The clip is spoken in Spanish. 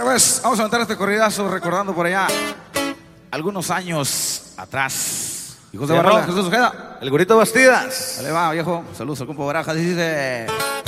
pues, vamos a aventar este corridazo recordando por allá algunos años atrás. Hijos de Barrón, Jesús Ojeda. El Gurito Bastidas. Dale va, viejo. Saludos al compa Barajas. Dice...